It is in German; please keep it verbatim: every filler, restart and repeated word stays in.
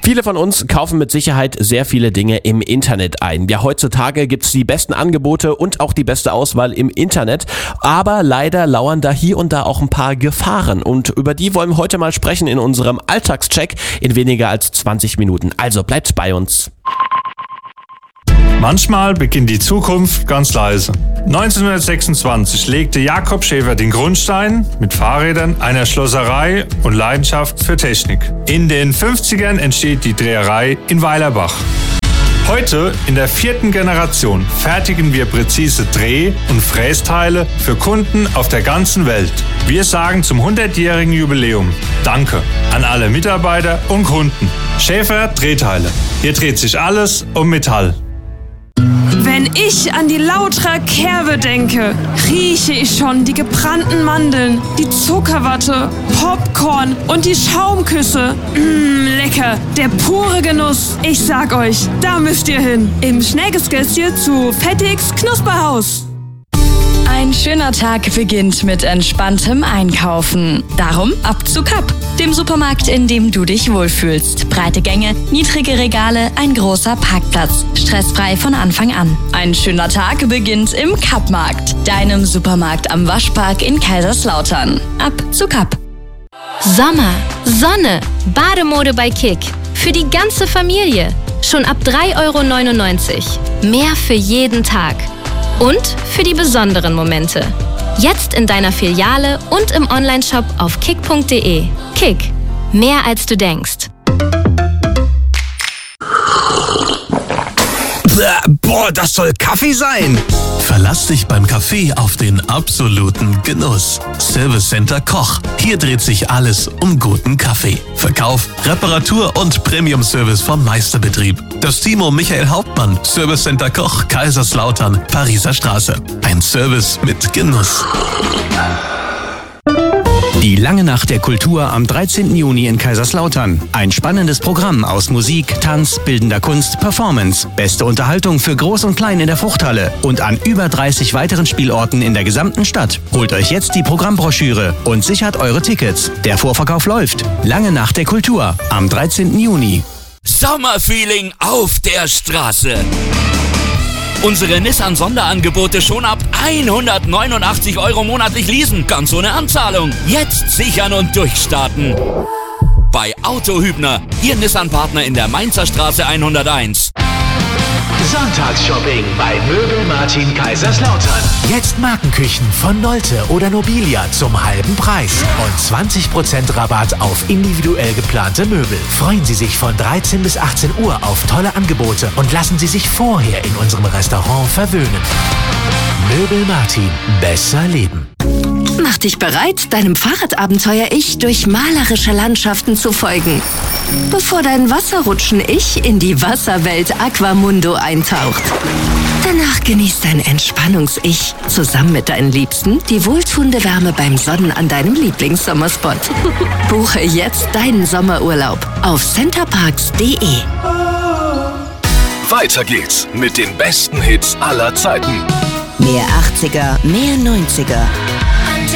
Viele von uns kaufen mit Sicherheit sehr viele Dinge im Internet ein. Ja, heutzutage gibt's die besten Angebote und auch die beste Auswahl im Internet. Aber leider lauern da hier und da auch ein paar Gefahren. Und über die wollen wir heute mal sprechen in unserem Alltagscheck in weniger als zwanzig Minuten. Also bleibt bei uns. Manchmal beginnt die Zukunft ganz leise. neunzehnhundertsechsundzwanzig legte Jakob Schäfer den Grundstein mit Fahrrädern, einer Schlosserei und Leidenschaft für Technik. In den fünfzigern entsteht die Dreherei in Weilerbach. Heute, in der vierten Generation, fertigen wir präzise Dreh- und Frästeile für Kunden auf der ganzen Welt. Wir sagen zum hundertjährigen Jubiläum Danke an alle Mitarbeiter und Kunden. Schäfer Drehteile. Hier dreht sich alles um Metall. Wenn ich an die Lautra Kerbe denke, rieche ich schon die gebrannten Mandeln, die Zuckerwatte, Popcorn und die Schaumküsse. Mmm, lecker, der pure Genuss. Ich sag euch, da müsst ihr hin. Im Schnellgeskösschen zu Fettigs Knusperhaus. Ein schöner Tag beginnt mit entspanntem Einkaufen. Darum ab zu Kapp, dem Supermarkt, in dem du dich wohlfühlst. Breite Gänge, niedrige Regale, ein großer Parkplatz. Stressfrei von Anfang an. Ein schöner Tag beginnt im Kappmarkt, deinem Supermarkt am Waschpark in Kaiserslautern. Ab zu Kapp. Sommer, Sonne, Bademode bei Kick. Für die ganze Familie. Schon ab drei Euro neunundneunzig. Mehr für jeden Tag. Und für die besonderen Momente. Jetzt in deiner Filiale und im Onlineshop auf kick punkt de. Kick. Mehr als du denkst. Boah, das soll Kaffee sein! Verlass dich beim Kaffee auf den absoluten Genuss. Service Center Koch. Hier dreht sich alles um guten Kaffee. Verkauf, Reparatur und Premium-Service vom Meisterbetrieb. Das Team um Michael Hauptmann. Service Center Koch, Kaiserslautern, Pariser Straße. Ein Service mit Genuss. Die Lange Nacht der Kultur am dreizehnten Juni in Kaiserslautern. Ein spannendes Programm aus Musik, Tanz, bildender Kunst, Performance. Beste Unterhaltung für Groß und Klein in der Fruchthalle und an über dreißig weiteren Spielorten in der gesamten Stadt. Holt euch jetzt die Programmbroschüre und sichert eure Tickets. Der Vorverkauf läuft. Lange Nacht der Kultur am dreizehnten Juni. Sommerfeeling auf der Straße. Unsere Nissan-Sonderangebote schon ab hundertneunundachtzig Euro monatlich leasen, ganz ohne Anzahlung. Jetzt sichern und durchstarten. Bei Auto Hübner, Ihr Nissan-Partner in der Mainzer Straße hunderteins. Sonntagsshopping bei Möbel Martin Kaiserslautern. Jetzt Markenküchen von Nolte oder Nobilia zum halben Preis und zwanzig Prozent Rabatt auf individuell geplante Möbel. Freuen Sie sich von dreizehn bis achtzehn Uhr auf tolle Angebote und lassen Sie sich vorher in unserem Restaurant verwöhnen. Möbel Martin, besser leben. Mach dich bereit, deinem Fahrradabenteuer-Ich durch malerische Landschaften zu folgen, bevor dein Wasserrutschen-Ich in die Wasserwelt Aquamundo eintaucht. Danach genießt dein Entspannungs-Ich zusammen mit deinen Liebsten die wohltuende Wärme beim Sonnen an deinem Lieblingssommerspot. Buche jetzt deinen Sommerurlaub auf centerparks punkt de. Weiter geht's mit den besten Hits aller Zeiten. Mehr achtziger, mehr neunziger.